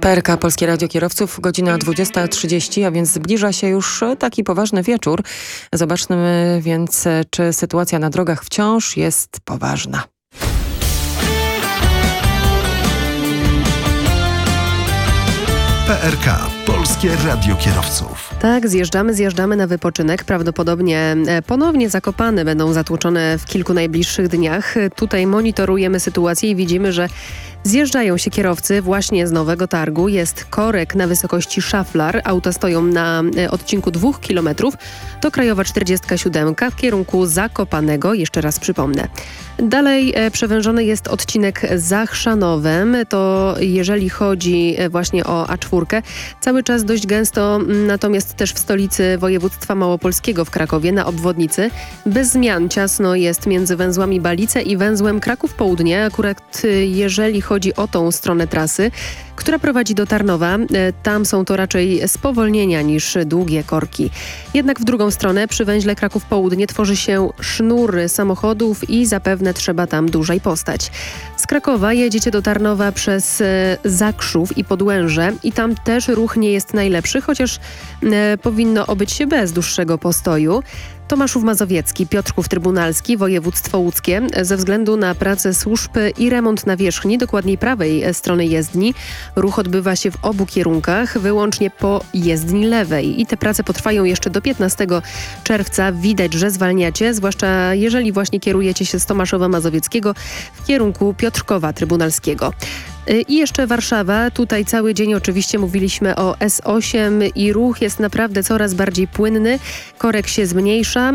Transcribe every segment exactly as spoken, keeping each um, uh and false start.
P R K Polskie Radio Kierowców, godzina dwudziesta trzydzieści, a więc zbliża się już taki poważny wieczór. Zobaczmy więc, czy sytuacja na drogach wciąż jest poważna. P R K Polskie Radio Kierowców. Tak, zjeżdżamy, zjeżdżamy na wypoczynek. Prawdopodobnie ponownie Zakopane będą zatłoczone w kilku najbliższych dniach. Tutaj monitorujemy sytuację i widzimy, że zjeżdżają się kierowcy właśnie z Nowego Targu. Jest korek na wysokości Szaflar. Auta stoją na odcinku dwóch kilometrów. To Krajowa czterdziestka siedem w kierunku Zakopanego. Jeszcze raz przypomnę. Dalej przewężony jest odcinek za Chrzanowem. To jeżeli chodzi właśnie o A cztery, cały czas dość gęsto, natomiast też w stolicy województwa małopolskiego w Krakowie na obwodnicy. Bez zmian ciasno jest między węzłami Balice i węzłem Kraków Południe. Akurat jeżeli chodzi o tą stronę trasy, która prowadzi do Tarnowa, tam są to raczej spowolnienia niż długie korki. Jednak w drugą stronę przy węźle Kraków Południe tworzy się sznur samochodów i zapewne trzeba tam dłużej postać. Z Krakowa jedziecie do Tarnowa przez Zakrzów i Podłęże i tam też ruch nie jest najlepszy, chociaż e, powinno obyć się bez dłuższego postoju. Tomaszów Mazowiecki, Piotrków Trybunalski, województwo łódzkie. Ze względu na pracę służb i remont nawierzchni, dokładniej prawej strony jezdni, ruch odbywa się w obu kierunkach, wyłącznie po jezdni lewej. I te prace potrwają jeszcze do piętnastego czerwca. Widać, że zwalniacie, zwłaszcza jeżeli właśnie kierujecie się z Tomaszowa Mazowieckiego w kierunku Piotrkowa Trybunalskiego. I jeszcze Warszawa. Tutaj cały dzień oczywiście mówiliśmy o S osiem i ruch jest naprawdę coraz bardziej płynny. Korek się zmniejsza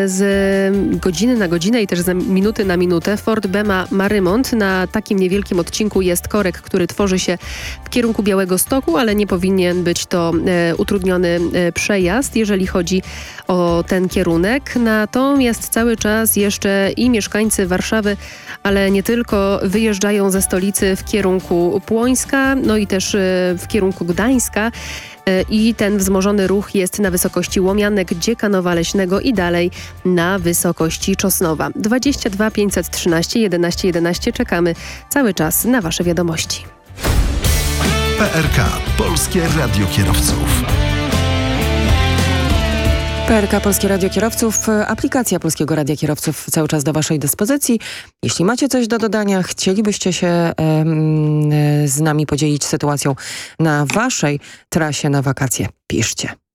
z godziny na godzinę i też z minuty na minutę. Ford Bema ma remont. Na takim niewielkim odcinku jest korek, który tworzy się w kierunku Białegostoku, ale nie powinien być to utrudniony przejazd, jeżeli chodzi o ten kierunek. Natomiast cały czas jeszcze i mieszkańcy Warszawy, ale nie tylko, wyjeżdżają ze stolicy w kierunku Płońska, no i też w kierunku Gdańska. I ten wzmożony ruch jest na wysokości Łomianek, Dziekanowa Leśnego i dalej na wysokości Czosnowa. dwadzieścia dwa pięćset trzynaście jedenaście jedenaście. Czekamy cały czas na Wasze wiadomości. P R K Polskie Radio Kierowców. P R K Polskie Radio Kierowców, aplikacja Polskiego Radia Kierowców cały czas do Waszej dyspozycji. Jeśli macie coś do dodania, chcielibyście się e, z nami podzielić sytuacją na Waszej trasie na wakacje, piszcie.